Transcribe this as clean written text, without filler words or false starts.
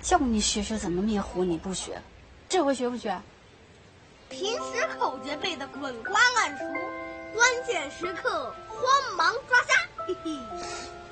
叫你学学怎么灭火，你不学，这回学不学？ 平时口诀背得滚瓜烂熟，关键时刻慌忙抓瞎，嘿嘿。